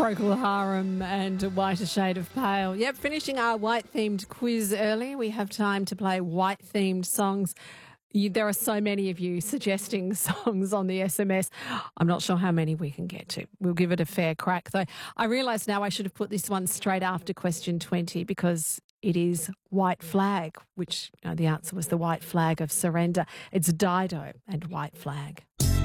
Procol Harum and A Whiter Shade of Pale. Yep, finishing our white-themed quiz early. We have time to play white-themed songs. There are so many of you suggesting songs on the SMS. I'm not sure how many we can get to. We'll give it a fair crack, though. I realise now I should have put this one straight after question 20 because it is White Flag, which the answer was the White Flag of Surrender. It's Dido and White Flag.